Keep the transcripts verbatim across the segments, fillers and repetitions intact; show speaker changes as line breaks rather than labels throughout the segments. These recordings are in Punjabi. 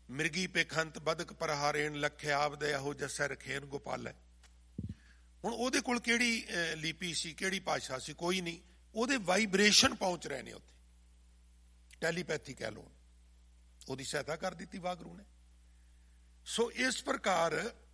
ਮਿਰਗੀ ਪੇਖੰਤ ਬਦਕ ਪਰਹਾਰੇਣ ਲੱਖੇ ਆਵਦੇ ਇਹੋ ਜਸੈ ਰਖੇਨ ਗੋਪਾਲੈ। ਹੁਣ ਉਹਦੇ ਕੋਲ ਕਿਹੜੀ ਲਿਪੀ ਸੀ, ਕਿਹੜੀ ਭਾਸ਼ਾ ਸੀ? ਕੋਈ ਨਹੀਂ। ਉਹਦੇ ਵਾਈਬ੍ਰੇਸ਼ਨ ਪਹੁੰਚ ਰਹੇ ਨੇ ਉੱਥੇ, ਟੈਲੀਪੈਥੀ ਕਹਿ ਲਓ, ਉਹਦੀ ਸਹਾਇਤਾ ਕਰ ਦਿੱਤੀ ਵਾਹਿਗੁਰੂ ਨੇ। ਸੋ ਇਸ ਪ੍ਰਕਾਰ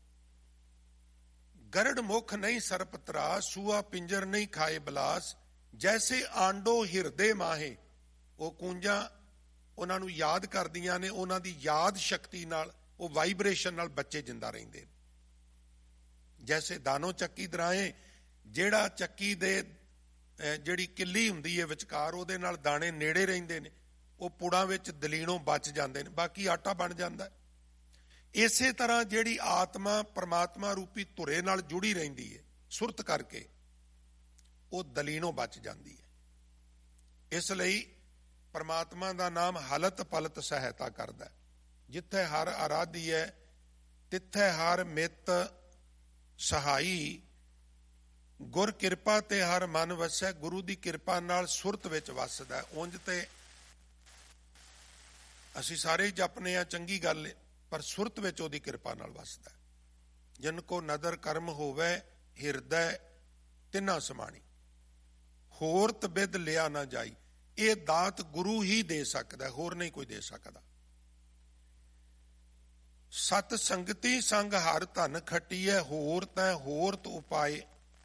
ਗਰੜ ਮੁਖ ਨਹੀਂ ਸਰਪ ਤਰਾਸ, ਸੂਆ ਪਿੰਜਰ ਨਹੀਂ ਖਾਏ ਬਲਾਸ, ਜੈਸੇ ਆਂਡੋ ਹਿਰਦੇ ਮਾਹੇ। ਉਹ ਕੂੰਜਾਂ ਉਹਨਾਂ ਨੂੰ ਯਾਦ ਕਰਦੀਆਂ ਨੇ, ਉਹਨਾਂ ਦੀ ਯਾਦ ਸ਼ਕਤੀ ਨਾਲ, ਉਹ ਵਾਈਬ੍ਰੇਸ਼ਨ ਨਾਲ ਬੱਚੇ ਜਿੰਦਾ ਰਹਿੰਦੇ ਨੇ। ਜੈਸੇ ਦਾਨੋ ਚੱਕੀ ਦਰਾਏ, ਜਿਹੜਾ ਚੱਕੀ ਦੇ ਜਿਹੜੀ ਕਿੱਲੀ ਹੁੰਦੀ ਹੈ ਵਿਚਕਾਰ, ਉਹਦੇ ਨਾਲ ਦਾਣੇ ਨੇੜੇ ਰਹਿੰਦੇ ਨੇ, ਉਹ ਪੁੜਾਂ ਵਿੱਚ ਦਲੀਣੋਂ ਬਚ ਜਾਂਦੇ ਨੇ, ਬਾਕੀ ਆਟਾ ਬਣ ਜਾਂਦਾ। ਇਸੇ ਤਰ੍ਹਾਂ ਜਿਹੜੀ ਆਤਮਾ ਪਰਮਾਤਮਾ ਰੂਪੀ ਧੁਰੇ ਨਾਲ ਜੁੜੀ ਰਹਿੰਦੀ ਹੈ ਸੁਰਤ ਕਰਕੇ, ਉਹ ਦਲੀਣੋਂ ਬਚ ਜਾਂਦੀ ਹੈ। ਇਸ ਲਈ ਪਰਮਾਤਮਾ ਦਾ ਨਾਮ ਹਲਤ ਪਲਤ ਸਹਾਇਤਾ ਕਰਦਾ। ਜਿੱਥੇ ਹਰ ਆਰਾਧੀ ਹੈ ਤਿੱਥੇ ਹਰ ਮਿੱਤ ਸਹਾਈ, ਗੁਰ ਕਿਰਪਾ ਤੇ ਹਰ ਮਨ ਵਸੈ। ਗੁਰੂ ਦੀ ਕਿਰਪਾ ਨਾਲ ਸੁਰਤ ਵਿੱਚ ਵਸਦਾ। ਉਂਝ ਤੇ ਅਸੀਂ ਸਾਰੇ ਜਪਨੇ ਆ, ਚੰਗੀ ਗੱਲ ਹੈ, ਪਰ ਸੁਰਤ ਵਿੱਚ ਉਹਦੀ ਕਿਰਪਾ ਨਾਲ ਵਸਦਾ। ਜਿਨ ਕੋ ਨਦਰ ਕਰਮ ਹੋਵੇ ਹਿਰਦੈ ਤਿੰਨਾ ਸਮਾਣੀ, ਹੋਰ ਤਬਿਦ ਲਿਆ ਨਾ ਜਾਈ। ਇਹ ਦਾਤ ਗੁਰੂ ਹੀ ਦੇ ਸਕਦਾ, ਹੋਰ ਨਹੀਂ ਕੋਈ ਦੇ ਸਕਦਾ। ਸਤ ਸੰਗਤੀ ਸੰਗ ਹਰ ਧਨ ਖੱਟੀਐ, ਹੋਰ ਤੈ ਹੋਰ ਤ ਉਪਾਏ।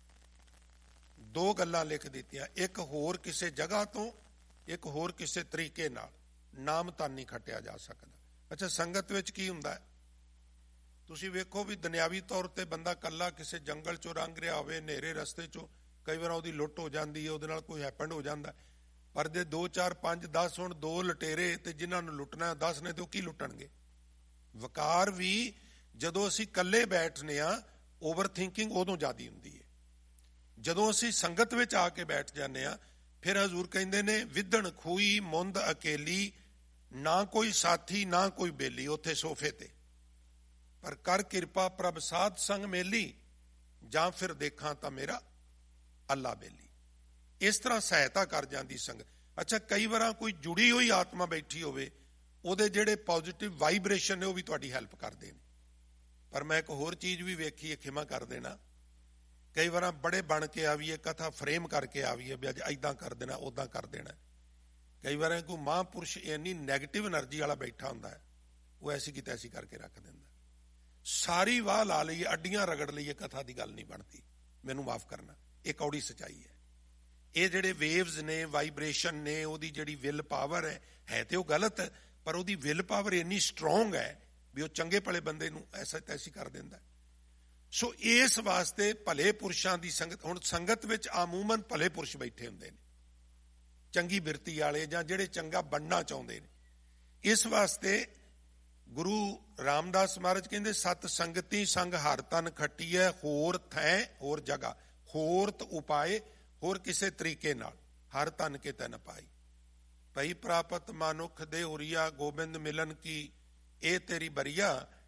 ਦੋ ਗੱਲਾਂ ਲਿਖ ਦਿੱਤੀਆਂ, ਇੱਕ ਹੋਰ ਕਿਸੇ ਜਗ੍ਹਾ ਤੋਂ, ਇੱਕ ਹੋਰ ਕਿਸੇ ਤਰੀਕੇ ਨਾਲ ਨਾਮ ਧਨ ਨਹੀਂ ਖੱਟਿਆ ਜਾ ਸਕਦਾ। ਅੱਛਾ, ਸੰਗਤ ਵਿੱਚ ਕੀ ਹੁੰਦਾ ਹੈ? ਤੁਸੀਂ ਵੇਖੋ ਵੀ ਦੁਨਿਆਵੀ ਤੌਰ ਤੇ ਬੰਦਾ ਇਕੱਲਾ ਕਿਸੇ ਜੰਗਲ ਚੋਂ ਲੰਘ ਰਿਹਾ ਹੋਵੇ, ਹਨੇਰੇ ਰਸਤੇ ਚੋਂ, ਕਈ ਵਾਰ ਉਹਦੀ ਲੁੱਟ ਹੋ ਜਾਂਦੀ ਹੈ, ਉਹਦੇ ਨਾਲ ਕੋਈ ਹੈਪਨ ਹੋ ਜਾਂਦਾ। ਪਰ ਜੇ ਦੋ ਚਾਰ ਪੰਜ ਦਸ ਹੁਣ ਦੋ ਲੁਟੇਰੇ ਤੇ ਜਿਨ੍ਹਾਂ ਨੂੰ ਲੁੱਟਣਾ ਦਸ ਨੇ, ਤੇ ਉਹ ਕੀ ਲੁੱਟਣਗੇ? ਵਕਾਰ ਵੀ ਜਦੋਂ ਅਸੀਂ ਇਕੱਲੇ ਬੈਠਨੇ ਆ, ਓਵਰ ਥਿੰਕਿੰਗ ਉਦੋਂ ਜ਼ਿਆਦਾ ਹੁੰਦੀ ਹੈ। ਜਦੋਂ ਅਸੀਂ ਸੰਗਤ ਵਿੱਚ ਆ ਕੇ ਬੈਠ ਜਾਂਦੇ ਆ, ਫਿਰ ਹਜ਼ੂਰ ਕਹਿੰਦੇ ਨੇ ਵਿਦਣ ਖੂਈ ਮੁੰਦ ਅਕੇਲੀ, ਨਾ ਕੋਈ ਸਾਥੀ ਨਾ ਕੋਈ ਬੇਲੀ। ਉੱਥੇ ਸੋਫੇ ਤੇ, ਪਰ ਕਰ ਕਿਰਪਾ ਪ੍ਰਭ ਸਾਧ ਸੰਗ ਮੇਲੀ, ਜਾਂ ਫਿਰ ਦੇਖਾਂ ਤਾਂ ਮੇਰਾ ਅੱਲਾ ਬੇਲੀ। ਇਸ ਤਰ੍ਹਾਂ ਸਹਾਇਤਾ ਕਰ ਜਾਂਦੀ ਸੰਗਤ। ਅੱਛਾ, ਕਈ ਵਾਰ ਕੋਈ ਜੁੜੀ ਹੋਈ ਆਤਮਾ ਬੈਠੀ ਹੋਵੇ, ਉਹਦੇ ਜਿਹੜੇ ਪੋਜ਼ਿਟਿਵ ਵਾਈਬ੍ਰੇਸ਼ਨ ਨੇ ਉਹ ਵੀ ਤੁਹਾਡੀ ਹੈਲਪ ਕਰਦੇ ਨੇ। ਪਰ ਮੈਂ ਇੱਕ ਹੋਰ ਚੀਜ਼ ਵੀ ਵੇਖੀ ਹੈ, ਖਿਮਾ ਕਰ ਦੇਣਾ, ਕਈ ਵਾਰ ਬੜੇ ਬਣ ਕੇ ਆਵੀਏ, ਕਥਾ ਫਰੇਮ ਕਰਕੇ ਆਵੀਏ ਵੀ ਅੱਜ ਏਦਾਂ ਕਰ ਦੇਣਾ, ਉਦਾਂ ਕਰ ਦੇਣਾ। ਕਈ ਵਾਰ ਕੋਈ ਮਹਾਂਪੁਰਸ਼ ਇੰਨੀ ਨੈਗੇਟਿਵ ਐਨਰਜੀ ਵਾਲਾ ਬੈਠਾ ਹੁੰਦਾ ਹੈ, ਉਹ ਐਸੀ ਕੀ ਤੈਸੀ ਕਰਕੇ ਰੱਖ ਦਿੰਦਾ। ਸਾਰੀ ਵਾਹ ਲਾ ਲਈਏ, ਅੱਡੀਆਂ ਰਗੜ ਲਈਏ, ਕਥਾ ਦੀ ਗੱਲ ਨਹੀਂ ਬਣਦੀ। ਮੈਨੂੰ ਮਾਫ ਕਰਨਾ, ਇਹ ਕੌੜੀ ਸੱਚਾਈ ਹੈ। ਇਹ ਜਿਹੜੇ ਵੇਵਜ਼ ਨੇ, ਵਾਈਬ੍ਰੇਸ਼ਨ ਨੇ, ਉਹਦੀ ਜਿਹੜੀ ਵਿਲ ਪਾਵਰ ਹੈ, ਹੈ ਤੇ ਉਹ ਗਲਤ ਹੈ, ਪਰ ਉਹਦੀ ਵਿਲ ਪਾਵਰ ਇੰਨੀ ਸਟਰੋਂਗ ਹੈ ਵੀ ਉਹ ਚੰਗੇ ਭਲੇ ਬੰਦੇ ਨੂੰ ਐਸਾ ਤੈਸੀ ਕਰ ਦਿੰਦਾ। ਸੋ ਇਸ ਵਾਸਤੇ ਭਲੇ ਪੁਰਸ਼ਾਂ ਦੀ ਸੰਗਤ, ਹੁਣ ਸੰਗਤ ਵਿੱਚ ਆਮੂਮਨ ਭਲੇ ਪੁਰਸ਼ ਬੈਠੇ ਹੁੰਦੇ ਨੇ, ਚੰਗੀ ਬਿਰਤੀ ਵਾਲੇ, ਜਾਂ ਜਿਹੜੇ ਚੰਗਾ ਬਣਨਾ ਚਾਹੁੰਦੇ ਨੇ। ਇਸ ਵਾਸਤੇ ਗੁਰੂ ਰਾਮਦਾਸ ਮਹਾਰਾਜ ਕਹਿੰਦੇ ਸਤ ਸੰਗਤੀ ਸੰਗ ਹਰ ਤਨ ਖੱਟੀਐ, ਹੋਰ ਥੈ ਹੋਰ ਜਗ੍ਹਾ, ਹੋਰ ਤ ਉਪਾਏ, ਹੋਰ ਕਿਸੇ ਤਰੀਕੇ ਨਾਲ ਹਰ ਤਨ ਕੇ ਤਨ ਪਾਈ। ਭਈ ਪ੍ਰਾਪਤ ਮਾਨੁਖ ਦੇ ਉਰੀਆ, ਗੋਬਿੰਦ ਮਿਲਨ ਕੀ ਇਹ ਤੇਰੀ ਬਰੀਆ।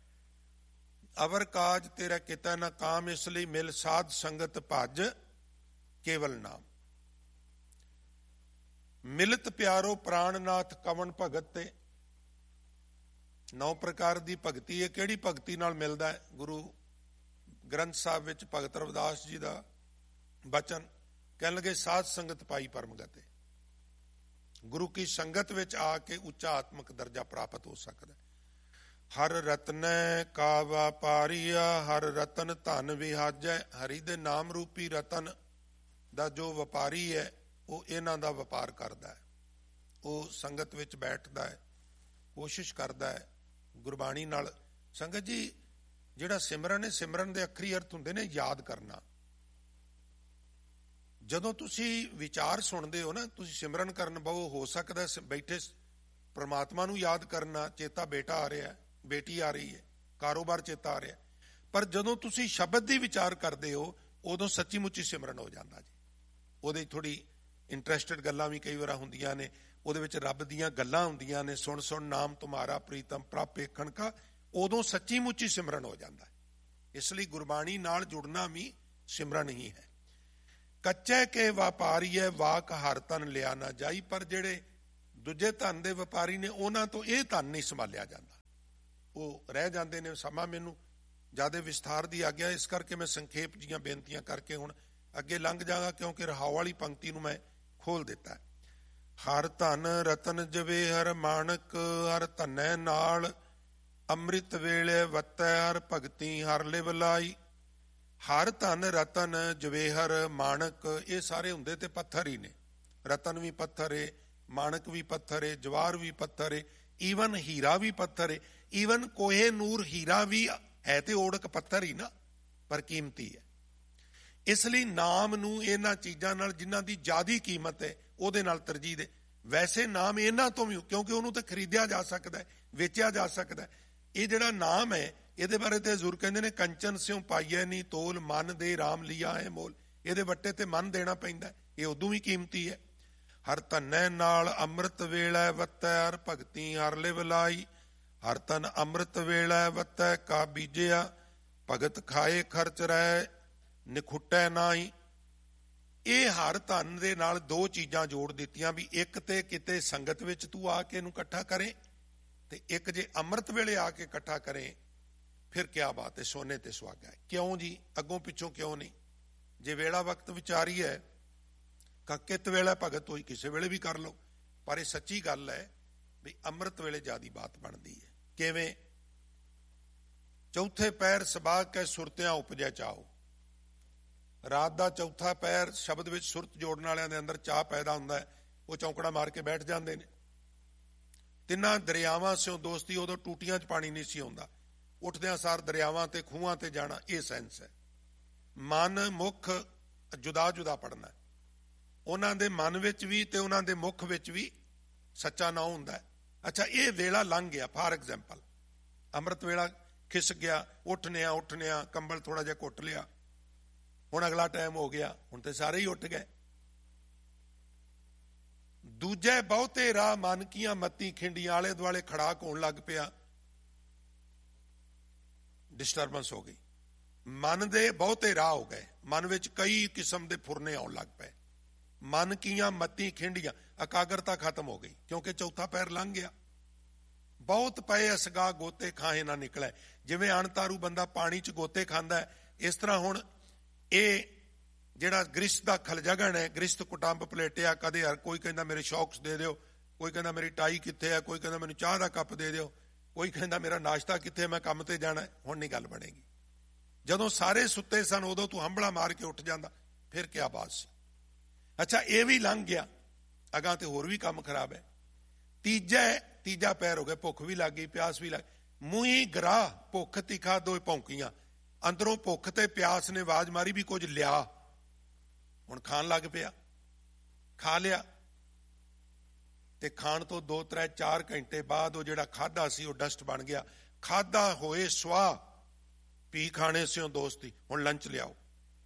ਅਵਰ ਕਾਜ ਤੇਰਾ ਕਿਤਾ ਨਾ ਕਾਮ, ਇਸ ਲਈ ਮਿਲ ਸਾਧ ਸੰਗਤ ਭਜ ਕੇਵਲ ਨਾਮ। ਮਿਲਤ ਪਿਆਰੋ ਪ੍ਰਾਣਨਾਥ ਕਵਣ ਭਗਤ ਤੇ। ਨੌ ਪ੍ਰਕਾਰ ਦੀ ਭਗਤੀ ਹੈ। ਕਿਹੜੀ ਭਗਤੀ ਨਾਲ ਮਿਲਦਾ ਹੈ? ਗੁਰੂ ਗ੍ਰੰਥ ਸਾਹਿਬ ਵਿੱਚ ਭਗਤ ਰਵਿਦਾਸ ਜੀ ਦਾ ਬਚਨ, ਕਹਿਣ ਲੱਗੇ ਸਾਧ ਸੰਗਤ ਪਾਈ ਪਰਮ ਗਤੇ। ਗੁਰੂ ਕੀ ਸੰਗਤ ਵਿੱਚ ਆ ਕੇ ਉੱਚਾ ਆਤਮਿਕ ਦਰਜਾ ਪ੍ਰਾਪਤ ਹੋ ਸਕਦਾ। ਹਰ ਰਤਨੈ ਕਾ ਵਪਾਰੀਆ, ਹਰ ਰਤਨ ਧਨ ਵਿਹਾਜੈ। ਹਰੀ ਦੇ ਨਾਮ ਰੂਪੀ ਰਤਨ ਦਾ ਜੋ ਵਪਾਰੀ ਹੈ, ਉਹ ਇਹਨਾਂ ਦਾ ਵਪਾਰ ਕਰਦਾ ਹੈ। ਉਹ ਸੰਗਤ ਵਿੱਚ ਬੈਠਦਾ ਹੈ, ਕੋਸ਼ਿਸ਼ ਕਰਦਾ ਹੈ ਗੁਰਬਾਣੀ ਨਾਲ। ਸੰਗਤ ਜੀ, ਜਿਹੜਾ ਸਿਮਰਨ ਹੈ, ਸਿਮਰਨ ਦੇ ਅੱਖਰੀ ਅਰਥ ਹੁੰਦੇ ਨੇ ਯਾਦ ਕਰਨਾ। ਜਦੋਂ ਤੁਸੀਂ ਵਿਚਾਰ ਸੁਣਦੇ ਹੋ ਨਾ, ਤੁਸੀਂ ਸਿਮਰਨ ਕਰਨ ਬਹੁ, ਹੋ ਸਕਦਾ ਬੈਠੇ ਪ੍ਰਮਾਤਮਾ ਨੂੰ ਯਾਦ ਕਰਨਾ, ਚੇਤਾ ਬੇਟਾ ਆ ਰਿਹਾ, ਬੇਟੀ ਆ ਰਹੀ ਹੈ, ਕਾਰੋਬਾਰ ਚੇਤਾ ਆ ਰਿਹਾ। ਪਰ ਜਦੋਂ ਤੁਸੀਂ ਸ਼ਬਦ ਦੀ ਵਿਚਾਰ ਕਰਦੇ ਹੋ, ਉਦੋਂ ਸੱਚੀ ਮੁੱਚੀ ਸਿਮਰਨ ਹੋ ਜਾਂਦਾ ਜੀ। ਉਹਦੇ ਥੋੜੀ ਇੰਟਰਸਟਡ ਗੱਲਾਂ ਵੀ ਕਈ ਵਾਰ ਹੁੰਦੀਆਂ ਨੇ, ਉਹਦੇ ਵਿੱਚ ਰੱਬ ਦੀਆਂ ਗੱਲਾਂ ਹੁੰਦੀਆਂ ਨੇ। ਸੁਣ ਸੁਣ ਨਾਮ ਤੁਮਾਰਾ ਪ੍ਰੀਤਮ ਪ੍ਰਭ ਵੇਖਣ ਕਾ, ਉਦੋਂ ਸੱਚੀ ਮੁੱਚੀ ਸਿਮਰਨ ਹੋ ਜਾਂਦਾ ਹੈ। ਇਸ ਲਈ ਗੁਰਬਾਣੀ ਨਾਲ ਜੁੜਨਾ ਵੀ ਸਿਮਰਨ ਹੀ ਹੈ। ਕੱਚੇ ਕੇ ਵਪਾਰੀਏ, ਵਾਕ ਹਰ ਧਨ ਲਿਆ ਨਾ ਜਾਈ। ਪਰ ਜਿਹੜੇ ਦੂਜੇ ਧਨ ਦੇ ਵਪਾਰੀ ਨੇ, ਉਹਨਾਂ ਤੋਂ ਇਹ ਧਨ ਨਹੀਂ ਸੰਭਾਲਿਆ ਜਾਂਦਾ। ਉਹ ਰਹਿ ਜਾਂਦੇ ਨੇ। ਸਮਾਂ ਮੈਨੂੰ ਜ਼ਿਆਦਾ ਵਿਸਥਾਰ ਦੀ ਆਗਿਆ, ਇਸ ਕਰਕੇ ਮੈਂ ਸੰਖੇਪ ਜੀਆਂ ਬੇਨਤੀਆਂ ਕਰਕੇ ਹੁਣ ਅੱਗੇ ਲੰਘ ਜਾਵਾਂਗਾ, ਕਿਉਂਕਿ ਰਹਾਉ ਵਾਲੀ ਪੰਕਤੀ ਨੂੰ ਮੈਂ ਖੋਲ ਦਿੱਤਾ। ਹਰ ਧਨ ਰਤਨ ਜਵੇਹਰ ਮਾਣਕ, ਹਰ ਧਨੈ ਨਾਲ ਅੰਮ੍ਰਿਤ ਵੇਲੇ ਵਤੈ, ਹਰ ਭਗਤੀ ਹਰ ਲਿਵ ਲਾਈ। ਹਰ ਧਨ ਰਤਨ ਜਵੇਹਰ ਮਾਣਕ, ਇਹ ਸਾਰੇ ਹੁੰਦੇ ਤੇ ਪੱਥਰ ਹੀ ਨੇ। ਰਤਨ ਵੀ ਪੱਥਰ ਏ, ਮਾਣਕ ਵੀ ਪੱਥਰ ਏ, ਜਵਾਹਰ ਵੀ ਪੱਥਰ ਏ, ਈਵਨ ਹੀਰਾ ਵੀ ਪੱਥਰ ਏ। ਈਵਨ ਕੋਹੇ ਨੂਰ ਹੀਰਾ ਵੀ ਹੈ ਤੇ ਓੜਕ ਪੱਥਰ ਹੀ ਨਾ, ਪਰ ਕੀਮਤੀ ਹੈ। ਇਸ ਲਈ ਨਾਮ ਨੂੰ ਇਹਨਾਂ ਚੀਜ਼ਾਂ ਨਾਲ, ਜਿਨ੍ਹਾਂ ਦੀ ਜ਼ਿਆਦਾ ਕੀਮਤ ਹੈ, ਉਹਦੇ ਨਾਲ ਤਰਜੀਹ ਦੇ। ਵੈਸੇ ਨਾਮ ਇਹਨਾਂ ਤੋਂ ਵੀ, ਕਿਉਂਕਿ ਉਹਨੂੰ ਤਾਂ ਖਰੀਦਿਆ ਜਾ ਸਕਦਾ, ਵੇਚਿਆ ਜਾ ਸਕਦਾ। ਇਹ ਜਿਹੜਾ ਨਾਮ ਹੈ, ਇਹਦੇ ਬਾਰੇ ਤੇ ਹਜ਼ੂਰ ਕਹਿੰਦੇ ਨੇ, ਕੰਚਨ ਸਿਉ ਪਾਈਐ ਨੀ ਤੋਲ, ਮਨ ਦੇ ਰਾਮ ਲਿਆ ਹੈ ਮੋਲ। ਇਹਦੇ ਵੱਟੇ ਤੇ ਮਨ ਦੇਣਾ ਪੈਂਦਾ, ਇਹ ਉਦੋਂ ਵੀ ਕੀਮਤੀ ਹੈ। ਹਰ ਧਨੈ ਨਾਲ ਅੰਮ੍ਰਿਤ ਵੇਲੇ ਵਤੈ, ਹਰ ਭਗਤੀ ਹਰ ਲਿਵ ਲਾਈ। ਹਰ ਧਨ ਅੰਮ੍ਰਿਤ ਵੇਲੇ ਵਤੈ, ਕਾ ਬੀਜਿਆ ਭਗਤ ਖਾਏ ਖਰਚ ਰਹਿ, ਨਿਖੁੱਟੈ ਨਾਹੀ। ਇਹ ਹਰ ਧਨ ਦੇ ਨਾਲ ਦੋ ਚੀਜ਼ਾਂ ਜੋੜ ਦਿੱਤੀਆਂ ਵੀ ਇੱਕ ਤੇ ਕਿਤੇ ਸੰਗਤ ਵਿੱਚ ਤੂੰ ਆ ਕੇ ਇਹਨੂੰ ਇਕੱਠਾ ਕਰੇ, ਤੇ ਇੱਕ ਜੇ ਅੰਮ੍ਰਿਤ ਵੇਲੇ ਆ ਕੇ ਇਕੱਠਾ ਕਰੇ, ਫਿਰ ਕਿਆ ਬਾਤ ਹੈ, ਸੋਨੇ ਤੇ ਸੁਹਾਗਾ ਹੈ। ਕਿਉਂ ਜੀ, ਅੱਗੋਂ ਪਿੱਛੋਂ ਕਿਉਂ ਨਹੀਂ? ਜੇ ਵੇਲਾ ਵਕਤ ਵਿਚਾਰੀ ਹੈ, ਕਿਤ ਵੇਲੇ ਭਗਤ ਹੋਈ, ਕਿਸੇ ਵੇਲੇ ਵੀ ਕਰ ਲਓ, ਪਰ ਇਹ ਸੱਚੀ ਗੱਲ ਹੈ ਵੀ ਅੰਮ੍ਰਿਤ ਵੇਲੇ ਜ਼ਿਆਦੀ ਬਾਤ ਬਣਦੀ ਹੈ। ਕਿਵੇਂ? ਚੌਥੇ ਪੈਰ ਸਬਾਗ ਕੇ ਸੁਰਤਿਆਂ ਉਪਜੈ ਚਾਓ। ਰਾਤ ਦਾ ਚੌਥਾ ਪੈਰ ਸ਼ਬਦ ਵਿੱਚ ਸੁਰਤ ਜੋੜਨ ਵਾਲਿਆਂ ਦੇ ਅੰਦਰ ਚਾਹ ਪੈਦਾ ਹੁੰਦਾ ਹੈ, ਉਹ ਚੌਂਕੜਾ ਮਾਰ ਕੇ ਬੈਠ ਜਾਂਦੇ ਨੇ। ਤਿੰਨਾਂ ਦਰਿਆਵਾਂ ਸਿਓ ਦੋਸਤੀ, ਉਦੋਂ ਟੂਟੀਆਂ 'ਚ ਪਾਣੀ ਨਹੀਂ ਸੀ ਆਉਂਦਾ, ਉੱਠਦਿਆਂ ਸਾਰ ਦਰਿਆਵਾਂ ਤੇ ਖੂਹਾਂ ਤੇ ਜਾਣਾ, ਇਹ ਸੈਂਸ ਹੈ। ਮਨ ਮੁੱਖ ਜੁਦਾ ਜੁਦਾ ਪੜਨਾ, ਉਹਨਾਂ ਦੇ ਮਨ ਵਿੱਚ ਵੀ ਤੇ ਉਹਨਾਂ ਦੇ ਮੁੱਖ ਵਿੱਚ ਵੀ ਸੱਚਾ ਨਾਂ ਹੁੰਦਾ। ਅੱਛਾ, ਇਹ ਵੇਲਾ ਲੰਘ ਗਿਆ। ਫਾਰ ਐਗਜ਼ਾਮਪਲ, ਅੰਮ੍ਰਿਤ ਵੇਲਾ ਖਿਸ ਗਿਆ, ਉੱਠਨਿਆ ਉੱਠਨਿਆ ਕੰਬਲ ਥੋੜਾ ਜਿਹਾ ਘੁੱਟ ਲਿਆ, ਹੁਣ ਅਗਲਾ ਟਾਈਮ ਹੋ ਗਿਆ, ਹੁਣ ਤੇ ਸਾਰੇ ਹੀ ਉੱਠ ਗਏ। ਦੂਜੇ ਬਹੁਤੇ ਰਾਹ ਮਨ ਕੀਆਂ ਮੱਤੀ ਖਿੰਡੀਆਂ, ਆਲੇ ਦੁਆਲੇ ਖੜਾਕ ਹੋਣ ਲੱਗ ਪਿਆ, ਡਿਸਟਰਬੈਂਸ ਹੋ ਗਈ। ਮਨ ਦੇ ਬਹੁਤੇ ਰਾਹ ਹੋ ਗਏ, ਮਨ ਵਿੱਚ ਕਈ ਕਿਸਮ ਦੇ ਫੁਰਨੇ ਆਉਣ ਲੱਗ ਪਏ। ਮਨ ਕੀਆਂ ਮੱਤੀ ਖਿੰਡੀਆਂ, ਇਕਾਗਰਤਾ ਖਤਮ ਹੋ ਗਈ, ਕਿਉਂਕਿ ਚੌਥਾ ਪੈਰ ਲੰਘ ਗਿਆ। ਬਹੁਤ ਪਏ ਅਸਗਾ ਗੋਤੇ ਖਾਹੇ ਨਾ ਨਿਕਲੇ। ਜਿਵੇਂ ਅਣਤਾਰੂ ਬੰਦਾ ਪਾਣੀ 'ਚ ਗੋਤੇ ਖਾਂਦਾ ਹੈ, ਇਸ ਤਰ੍ਹਾਂ ਹੁਣ ਇਹ ਜਿਹੜਾ ਗ੍ਰਿਸ਼ਤ ਦਾ ਖਲਜਗਣ ਹੈ, ਗ੍ਰਿਸ਼ਤ ਕੁਟੰਬ ਪਲੇਟਿਆ, ਕਦੇ ਹਰ ਕੋਈ ਕਹਿੰਦਾ ਮੇਰੇ ਸ਼ੌਕਸ ਦੇ ਦਿਓ, ਕੋਈ ਕਹਿੰਦਾ ਮੇਰੀ ਟਾਈ ਕਿੱਥੇ ਹੈ, ਕੋਈ ਕਹਿੰਦਾ ਮੈਨੂੰ ਚਾਹ ਦਾ ਕੱਪ ਦੇ ਦਿਓ, ਕੋਈ ਕਹਿੰਦਾ ਮੇਰਾ ਨਾਸ਼ਤਾ ਕਿੱਥੇ, ਮੈਂ ਕੰਮ ਤੇ ਜਾਣਾ। ਹੁਣ ਨਹੀਂ ਗੱਲ ਬਣੇਗੀ। ਜਦੋਂ ਸਾਰੇ ਸੁੱਤੇ ਸਨ, ਉਦੋਂ ਤੂੰ ਹੰਬਲਾ ਮਾਰ ਕੇ ਉੱਠ ਜਾਂਦਾ, ਫਿਰ ਕਿਆ ਬਾਤ ਸੀ। ਅੱਛਾ, ਇਹ ਵੀ ਲੰਘ ਗਿਆ, ਅਗਾਂ ਤੇ ਹੋਰ ਵੀ ਕੰਮ ਖਰਾਬ ਹੈ। ਤੀਜਾ ਤੀਜਾ ਪੈਰ ਹੋ ਗਿਆ, ਭੁੱਖ ਵੀ ਲੱਗ ਗਈ, ਪਿਆਸ ਵੀ ਲੱਗ, ਮੂੰਹੀ ਗਰਾਹ ਭੁੱਖ ਤਿੱਖਾ ਦੋਏ ਭੌਂਕੀਆਂ। ਅੰਦਰੋਂ ਭੁੱਖ ਤੇ ਪਿਆਸ ਨੇ ਆਵਾਜ਼ ਮਾਰੀ ਵੀ ਕੁਝ ਲਿਆ, ਹੁਣ ਖਾਣ ਲੱਗ ਪਿਆ। ਖਾ ਲਿਆ, ਤੇ ਖਾਣ ਤੋਂ ਦੋ ਤਰੇ ਚਾਰ ਘੰਟੇ ਬਾਅਦ ਉਹ ਜਿਹੜਾ ਖਾਧਾ ਸੀ ਉਹ ਡਸਟ ਬਣ ਗਿਆ। ਖਾਧਾ ਹੋਏ ਸੁਆਹ ਪੀ ਖਾਣੇ ਸਿਓ ਦੋਸਤੀ, ਹੁਣ ਲੰਚ ਲਿਆਓ,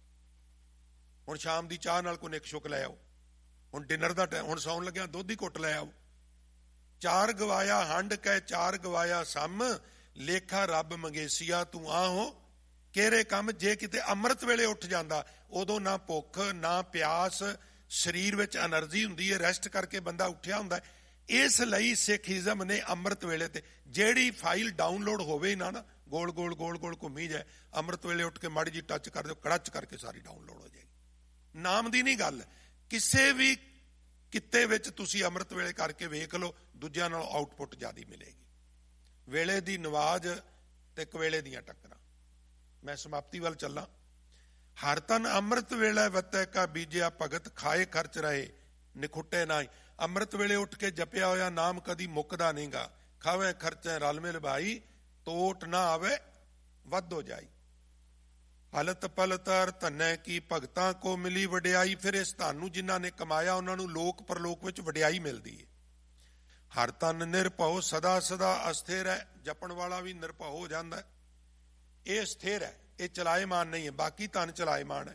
ਹੁਣ ਸ਼ਾਮ ਦੀ ਚਾਹ ਨਾਲ ਕੋਈ ਨਿਕ ਸ਼ੁਕ ਲੈ ਆਓ, ਹੁਣ ਡਿਨਰ ਦਾ ਟਾਈਮ, ਹੁਣ ਸੌਣ ਲੱਗਿਆ ਦੁੱਧ ਹੀ ਘੁੱਟ ਲੈ ਆਓ। ਚਾਰ ਗਵਾਇਆ ਹੰਡ ਕਹਿ ਚਾਰ ਗਵਾਇਆ ਸਮ, ਲੇਖਾ ਰੱਬ ਮੰਗੇਸੀਆ ਤੂੰ ਆਹੋ ਕਿਹੜੇ ਕੰਮ। ਜੇ ਕਿਤੇ ਅੰਮ੍ਰਿਤ ਵੇਲੇ ਉੱਠ ਜਾਂਦਾ, ਉਦੋਂ ਨਾ ਭੁੱਖ ਨਾ ਪਿਆਸ, ਸਰੀਰ ਵਿੱਚ ਐਨਰਜੀ ਹੁੰਦੀ ਹੈ, ਰੈਸਟ ਕਰਕੇ ਬੰਦਾ ਉੱਠਿਆ ਹੁੰਦਾ। ਇਸ ਲਈ ਸਿੱਖੀਜ਼ਮ ਨੇ ਅੰਮ੍ਰਿਤ ਵੇਲੇ ਤੇ ਜਿਹੜੀ ਫਾਈਲ ਡਾਊਨਲੋਡ ਹੋਵੇ ਨਾ ਨਾ ਗੋਲ ਗੋਲ ਗੋਲ ਗੋਲ ਘੁੰਮੀ ਜਾਏ, ਅੰਮ੍ਰਿਤ ਵੇਲੇ ਉੱਠ ਕੇ ਮਾੜੀ ਜੀ ਟੱਚ ਕਰ ਦਿਓ, ਕੜਚ ਕਰਕੇ ਸਾਰੀ ਡਾਊਨਲੋਡ ਹੋ ਜਾਏਗੀ। ਨਾਮ ਦੀ ਨਹੀਂ ਗੱਲ, ਕਿਸੇ ਵੀ ਕਿੱਤੇ ਵਿੱਚ ਤੁਸੀਂ ਅੰਮ੍ਰਿਤ ਵੇਲੇ ਕਰਕੇ ਵੇਖ ਲਓ, ਦੂਜਿਆਂ ਨਾਲੋਂ ਆਊਟਪੁੱਟ ਜ਼ਿਆਦਾ ਮਿਲੇਗੀ। ਵੇਲੇ ਦੀ ਨਵਾਜ਼ ਤੇ ਕਵੇਲੇ ਦੀਆਂ ਟੱਕਰਾਂ। ਮੈਂ ਸਮਾਪਤੀ ਵੱਲ ਚੱਲਾਂ। ਹਰ ਤਨ ਅੰਮ੍ਰਿਤ ਵੇਲੇ ਵਤੈ ਕਾ ਬੀਜਿਆ, ਭਗਤ ਖਾਏ ਖਰਚ ਰਹੇ ਨਿਖੁੱਟੇ ਨਾਹੀ। ਅੰਮ੍ਰਿਤ ਵੇਲੇ ਉੱਠ ਕੇ ਜਪਿਆ ਹੋਇਆ ਨਾਮ ਕਦੀ ਮੁੱਕਦਾ ਨਹੀਂਗਾ। ਖਾਵੇ ਖਰਚੇ ਰਲ ਮਿਲ ਭਾਈ, ਤੋਟ ਨਾ ਆਵੇ ਵੱਧ ਹੋ ਜਾਈ। ਹਲਤ ਪਲਤ ਅਰ ਧਨੈ ਕੀ ਭਗਤਾਂ ਕੋ ਮਿਲੀ ਵਡਿਆਈ। ਫਿਰ ਇਸ ਧਨ ਨੂੰ ਜਿਨ੍ਹਾਂ ਨੇ ਕਮਾਇਆ, ਉਹਨਾਂ ਨੂੰ ਲੋਕ ਪਰਲੋਕ ਵਿੱਚ ਵਡਿਆਈ ਮਿਲਦੀ ਹੈ। ਹਰ ਤਨ ਨਿਰਭਉ ਸਦਾ ਸਦਾ ਅਸਥਿਰ ਹੈ। ਜਪਣ ਵਾਲਾ ਵੀ ਨਿਰਭਉ ਹੋ ਜਾਂਦਾ, ਇਹ ਸਥਿਰ ਹੈ, ਇਹ ਚਲਾਏਮਾਨ ਨਹੀਂ ਹੈ। ਬਾਕੀ ਧਨ ਚਲਾਏਮਾਨ ਹੈ।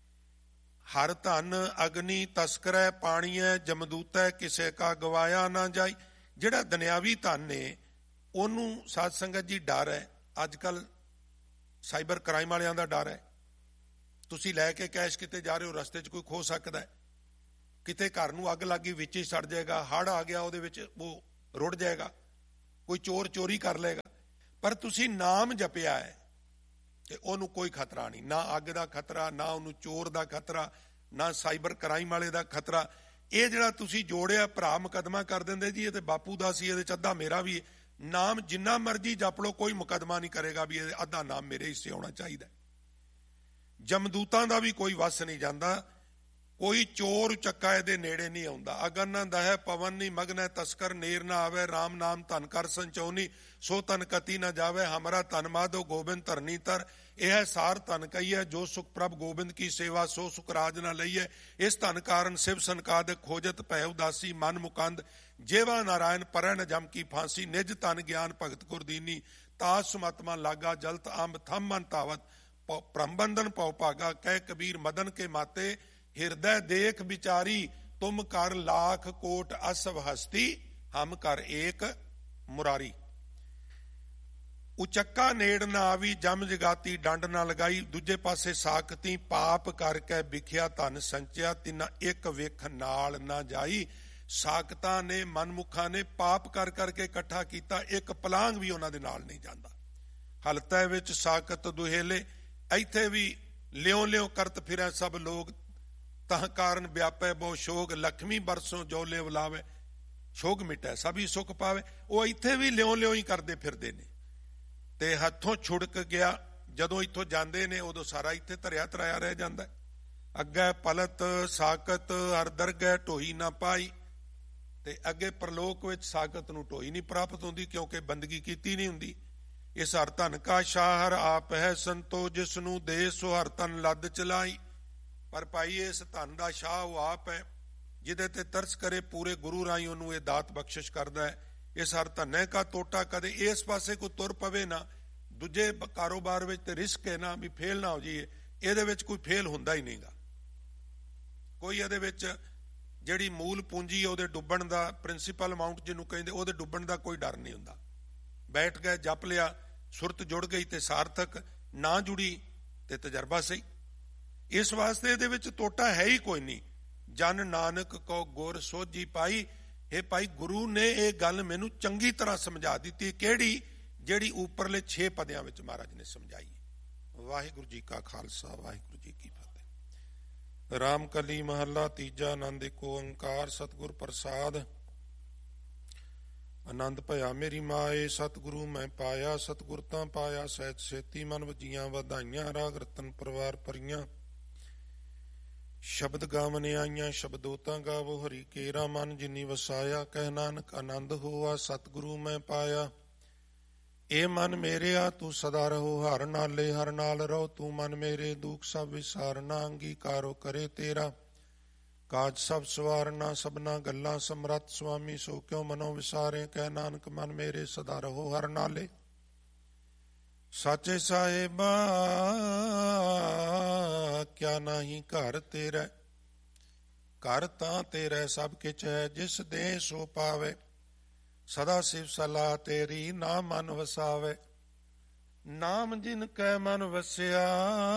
ਹਰ ਧਨ ਅਗਨੀ ਤਸਕਰੈ ਪਾਣੀਐ, ਜਮਦੂਤੈ ਕਿਸੇ ਕਾ ਗਵਾਇਆ ਨਾ ਜਾਈ। ਜਿਹੜਾ ਦੁਨਿਆਵੀ ਧਨ ਨੇ, ਉਹਨੂੰ ਸਾਧ ਸੰਗਤ ਜੀ ਡਰ ਹੈ। ਅੱਜ ਕੱਲ ਸਾਈਬਰ ਕ੍ਰਾਈਮ ਵਾਲਿਆਂ ਦਾ ਡਰ ਹੈ। ਤੁਸੀਂ ਲੈ ਕੇ ਕੈਸ਼ ਕਿਤੇ ਜਾ ਰਹੇ ਹੋ, ਰਸਤੇ 'ਚ ਕੋਈ ਖੋ ਸਕਦਾ ਹੈ, ਕਿਤੇ ਘਰ ਨੂੰ ਅੱਗ ਲੱਗ ਗਈ ਵਿੱਚ ਹੀ ਸੜ ਜਾਏਗਾ, ਹੜ੍ਹ ਆ ਗਿਆ ਉਹਦੇ ਵਿੱਚ ਉਹ ਰੁੜ ਜਾਏਗਾ, ਕੋਈ ਚੋਰ ਚੋਰੀ ਕਰ ਲਏਗਾ। ਪਰ ਤੁਸੀਂ ਨਾਮ ਜਪਿਆ ਹੈ ਤੇ ਉਹਨੂੰ ਕੋਈ ਖਤਰਾ ਨਹੀਂ, ਨਾ ਅੱਗ ਦਾ ਖਤਰਾ, ਨਾ ਉਹਨੂੰ ਚੋਰ ਦਾ ਖਤਰਾ, ਨਾ ਸਾਈਬਰ ਕ੍ਰਾਈਮ ਵਾਲੇ ਦਾ ਖਤਰਾ। ਇਹ ਜਿਹੜਾ ਤੁਸੀਂ ਜੋੜਿਆ, ਭਰਾ ਮੁਕੱਦਮਾ ਕਰ ਦਿੰਦੇ ਜੀ ਇਹ ਤੇ ਬਾਪੂ ਦਾ ਸੀ, ਇਹਦੇ ਚ ਅੱਧਾ ਮੇਰਾ ਵੀ। ਨਾਮ ਜਿੰਨਾ ਮਰਜ਼ੀ ਜਪ ਲਓ, ਕੋਈ ਮੁਕੱਦਮਾ ਨਹੀਂ ਕਰੇਗਾ ਵੀ ਇਹ ਅੱਧਾ ਨਾਮ ਮੇਰੇ ਹਿੱਸੇ ਆਉਣਾ ਚਾਹੀਦਾ। ਜਮਦੂਤਾਂ ਦਾ ਵੀ ਕੋਈ ਵੱਸ ਨਹੀਂ ਜਾਂਦਾ, ਕੋਈ ਚੋਰ ਚੱਕਾ ਇਹਦੇ ਨੇੜੇ ਨਹੀਂ ਆਉਂਦਾ। ਅਗਨ ਨਾ ਦਹੈ ਪਵਨ ਨਹੀਂ ਮਗਨੈ ਤਸਕਰ ਨੇਰ ਨਾ ਆਵੇ, ਰਾਮ ਨਾਮ ਧਨ ਕਰ ਸੰਚਉਨੀ ਸੋ ਤਨ ਕਤੀ ਨਾ ਜਾਵੇ, ਹਮਾਰਾ ਤਨ ਮਾਧੋ ਗੋਬਿੰਦ ਧਰਨੀ ਤਰ, ਇਹ ਸਾਰ ਧਨ ਕਹੀਐ ਜੋ ਸੁਖ ਪ੍ਰਭ ਗੋਬਿੰਦ ਕੀ ਸੇਵਾ ਸੋ ਸੁਖ ਰਾਜ ਨਾ ਲਈਐ, ਇਸ ਧਨ ਕਾਰਨ ਸਿਵ ਸੰਕਾਦਿਕ ਖੋਜਤ ਭੈ ਉਦਾਸੀ, ਮਨ ਮੁਕੰਦ ਜੇਵਾ ਨਾਰਾਇਣ ਪਰੈ ਨ ਜਮ ਕੀ ਫਾਂਸੀ, ਨਿਜ ਧਨ ਗਿਆਨ ਭਗਤ ਗੁਰ ਦੀਨੀ, ਤਾਸ ਸੁਮਤਮਾ ਲਾਗਾ ਜਲਤ ਅੰਬ ਥਮ ਮਨ ਧਾਵਤ, ਭ੍ਰਮਬੰਧਨ ਪਉ ਭਾਗਾ, ਕਹਿ ਕਬੀਰ ਮਦਨ ਕੇ ਮਾਤੇ, ਹਿਰਦੈ ਦੇਖ ਵਿਚਾਰੀ, ਤੁਮ ਕਰ ਲਾਖ ਕੋਟ ਅਸਵ ਹਸਤੀ, ਹਮ ਕਰ ਏਕ ਮੁਰਾਰੀ। ਉਚੱਕਾ ਨੇੜ ਨਾ ਆਵੀ, ਜਮ ਜਗਾਤੀ ਡੰਡ ਨਾ ਲਗਾਈ, ਦੂਜੇ ਪਾਸੇ ਸਾਖਤੀ, ਪਾਪ ਕਰਕੇ ਵਿਖਿਆ ਧਨ ਸੰਚਿਆ, ਤਿਨਾ ਇੱਕ ਵੇਖ ਨਾਲ ਨਾ ਜਾਈ। ਸਾਖਤਾਂ ਨੇ, ਮਨਮੁਖਾਂ ਨੇ ਪਾਪ ਕਰ ਕਰਕੇ ਇਕੱਠਾ ਕੀਤਾ, ਇੱਕ ਪਲਾਂਗ ਵੀ ਉਹਨਾਂ ਦੇ ਨਾਲ ਨਹੀਂ ਜਾਂਦਾ। ਹਲਤੈ ਵਿੱਚ ਸਾਖਤ ਦੁਹੇਲੇ, ਇੱਥੇ ਵੀ ਲਿਉ ਲਿਉ ਕਰਤ ਫਿਰੈ ਸਭ ਲੋਕ, ਤਹ ਕਾਰਨ ਵਿਆਪੈ ਬਹੁ ਸ਼ੋਗ, ਲక్ష్ਮੀ ਬਰਸੋਂ ਜੋ ਲਿਵ ਲਾਵੇ, ਸ਼ੋਗ ਮਿਟੈ ਸਭੀ ਸੁਖ ਪਾਵੇ। ਉਹ ਇੱਥੇ ਵੀ ਲਿਉ ਲਿਉ ਹੀ ਕਰਦੇ ਫਿਰਦੇ ਨੇ, ਤੇ ਹੱਥੋਂ ਛੁੜਕ ਗਿਆ ਜਦੋਂ ਇੱਥੋਂ ਜਾਂਦੇ ਨੇ ਉਦੋਂ ਸਾਰਾ ਇੱਥੇ ਧਰਿਆ ਧਰਾਇਆ ਰਹਿ ਜਾਂਦਾ। ਅੱਗੇ ਪਲਤ ਸਾਕਤ ਹਰ ਦਰਗਹਿ ਢੋਈ ਨਾ ਪਾਈ, ਤੇ ਅੱਗੇ ਪ੍ਰਲੋਕ ਵਿੱਚ ਸਾਕਤ ਨੂੰ ਢੋਈ ਨਹੀਂ ਪ੍ਰਾਪਤ ਹੁੰਦੀ, ਕਿਉਂਕਿ ਬੰਦਗੀ ਕੀਤੀ ਨਹੀਂ ਹੁੰਦੀ। ਇਸ ਹਰ ਧਨ ਕਾ ਸ਼ਾਹ ਹਰ ਆਪ ਹੈ ਸੰਤੋ, ਜਿਸ ਨੂੰ ਦੇ ਸੋ ਹਰ ਧਨ ਲੱਦ ਚਲਾਈ। ਪਰ ਭਾਈ ਇਸ ਧਨ ਦਾ ਸ਼ਾਹ ਉਹ ਆਪ ਹੈ, ਜਿਹਦੇ ਤੇ ਤਰਸ ਕਰੇ ਪੂਰੇ ਗੁਰੂ ਰਾਹੀਂ ਉਹਨੂੰ ਇਹ ਦਾਤ ਬਖਸ਼ਿਸ਼ ਕਰਦਾ ਹੈ। ਇਸ ਹਰ ਧੰਨੇ ਕਾ ਟੋਟਾ, ਕਦੇ ਇਸ ਪਾਸੇ ਕੋਈ ਤੁਰ ਪਵੇ ਨਾ, ਦੂਜੇ ਕਾਰੋਬਾਰ ਵਿੱਚ ਤੇ ਰਿਸਕ ਹੈ ਨਾ ਵੀ ਫੇਲ ਨਾ ਹੋ ਜਾਈਏ, ਇਹਦੇ ਵਿੱਚ ਕੋਈ ਫੇਲ ਹੁੰਦਾ ਹੀ ਨਹੀਂਗਾ। ਕੋਈ ਇਹਦੇ ਵਿੱਚ ਜਿਹੜੀ ਮੂਲ ਪੂੰਜੀ ਉਹਦੇ ਡੁੱਬਣ ਦਾ, ਪ੍ਰਿੰਸੀਪਲ ਅਮਾਊਂਟ ਜਿਹਨੂੰ ਕਹਿੰਦੇ, ਉਹਦੇ ਡੁੱਬਣ ਦਾ ਕੋਈ ਡਰ ਨਹੀਂ ਹੁੰਦਾ। ਬੈਠ ਗਏ, ਜਪ ਲਿਆ, ਸੁਰਤ ਜੁੜ ਗਈ ਤੇ ਸਾਰਥਕ, ਨਾ ਜੁੜੀ ਤੇ ਤਜਰਬਾ ਸਹੀ। ਇਸ ਵਾਸਤੇ ਇਹਦੇ ਵਿੱਚ ਟੋਟਾ ਹੈ ਹੀ ਕੋਈ ਨਹੀਂ। ਜਨ ਨਾਨਕ ਕੋ ਗੁਰ ਸੋਝੀ ਪਾਈ। ਇਹ ਭਾਈ ਗੁਰੂ ਨੇ ਇਹ ਗੱਲ ਮੈਨੂੰ ਚੰਗੀ ਤਰ੍ਹਾਂ ਸਮਝਾ ਦਿੱਤੀ। ਕਿਹੜੀ? ਜਿਹੜੀ ਉੱਪਰਲੇ ਛੇ ਪਦਿਆਂ ਵਿੱਚ ਮਹਾਰਾਜ ਨੇ ਸਮਝਾਈ। ਵਾਹਿਗੁਰੂ ਜੀ ਕਾ ਖਾਲਸਾ, ਵਾਹਿਗੁਰੂ ਜੀ ਕੀ ਫਤਿਹ। ਰਾਮ ਕਲੀ ਮਹੱਲਾ ਤੀਜਾ। ਆਨੰਦ ਏਕ ਓੰਕਾਰ ਸਤਿਗੁਰ ਪ੍ਰਸਾਦ। ਆਨੰਦ ਭਇਆ ਮੇਰੀ ਮਾਏ, ਸਤਿਗੁਰੂ ਮੈਂ ਪਾਇਆ, ਸਤਿਗੁਰ ਤਾਂ ਪਾਇਆ ਸਹਿਜ ਸੇਤੀ, ਮਨ ਵਜੀਆਂ ਵਧਾਈਆਂ, ਰਾਗ ਰਤਨ ਪਰਵਾਰ ਭਰੀਆਂ। ਸ਼ਬਦ ਗਾਵਨ ਆਈਆਂ, ਸ਼ਬਦੋ ਤਾਂ ਗਾਵੋ ਹਰੀ ਕੇਰਾ, ਮਨ ਜਿਨੀ ਵਸਾਇਆ, ਕਹਿ ਨਾਨਕ ਆਨੰਦ ਹੋਆ, ਸਤਿਗੁਰੂ ਮੈਂ ਪਾਇਆ। ਇਹ ਮਨ ਮੇਰਿਆ ਤੂੰ ਸਦਾ ਰਹੋ, ਹਰ ਨਾਲੇ ਹਰ ਨਾਲ ਰਹੋ, ਤੂੰ ਮਨ ਮੇਰੇ ਦੁੱਖ ਸਭ ਵਿਸਾਰਨਾ, ਅੰਗੀਕਾਰੋ ਕਰੇ ਤੇਰਾ, ਕਾਜ ਸਭ ਸਵਾਰਨਾ, ਸਭਨਾ ਗੱਲਾਂ ਸਮਰੱਥ ਸੁਆਮੀ, ਸੋ ਕਿਉ ਮਨੋ ਵਿਸਾਰੇ, ਕਹਿ ਨਾਨਕ ਮਨ ਮੇਰੇ ਸਦਾ ਰਹੋ ਹਰ ਨਾਲੇ। ਸਾਚੇ ਸਾਹਿਬਾ ਕਿਆ ਨਾਹੀ ਘਰ ਤੇਰਾ, ਘਰ ਤਾਂ ਤੇਰਾ ਸਭ ਕਿਛ ਹੈ, ਜਿਸ ਦੇ ਸੋ ਪਾਵੇ, ਸਦਾ ਸਿਵ ਸਲਾਹ ਤੇਰੀ, ਨਾ ਮਨ ਵਸਾਵੇ। ਨਾਮ ਜਿਨ ਕੈ ਮਨ ਵਸਿਆ,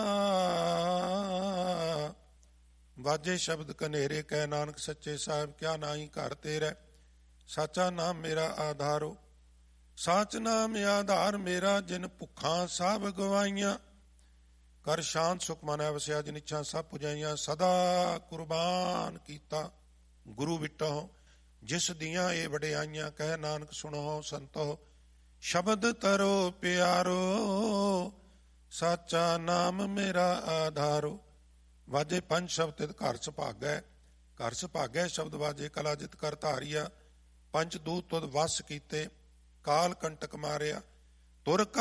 ਵਾਜੇ ਸ਼ਬਦ ਕਨੇਰੇ, ਕਹਿ ਨਾਨਕ ਸੱਚੇ ਸਾਹਿਬ ਕਿਆ ਨਾਹੀ ਘਰ ਤੇਰਾ, ਸਾਚਾ ਨਾਮ ਮੇਰਾ ਆਧਾਰੋ, ਸਾਚ ਨਾਮ ਆਧਾਰ ਮੇਰਾ, ਜਿਨ ਭੁੱਖਾਂ ਸਭ ਗਵਾਈਆਂ, ਕਰ ਸ਼ਾਂਤ ਸੁਖ ਮਨੈ ਵਸਿਆ, ਜਿਨ ਇੱਛਾ ਸਭ ਪੁਜਾਈਆਂ, ਸਦਾ ਕੁਰਬਾਨ ਕੀਤਾ ਗੁਰੂ ਵਿਟੋ, ਜਿਸ ਦੀਆਂ ਇਹ ਵਡਿਆਈਆਂ, ਕਹਿ ਨਾਨਕ ਸੁਣੋ ਸੰਤੋ, ਸ਼ਬਦ ਤਰੋ ਪਿਆਰੋ, ਸਾਚਾ ਨਾਮ ਮੇਰਾ ਆਧਾਰੋ। ਵਾਜੇ ਪੰਜ ਸ਼ਬਦ ਘਰ ਸੁਭਾਗੈ, ਘਰ ਸੁਭਾਗੈ ਸ਼ਬਦ ਵਾਜੇ, ਕਲਾ ਜਿਤ ਕਰ ਧਾਰੀਆ, ਪੰਜ ਦੂਤ ਤੁਧ ਵਸ ਕੀਤੇ, ਕਾਲ ਕੰਟਕ ਮਾਰਿਆ, ਤੁਰ